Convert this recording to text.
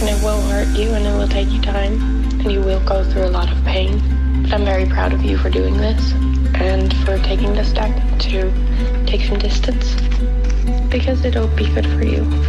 and it will hurt you, and it will take you time, and you will go through a lot of pain. But I'm very proud of you for doing this, and for taking the step to take some distance, because it'll be good for you.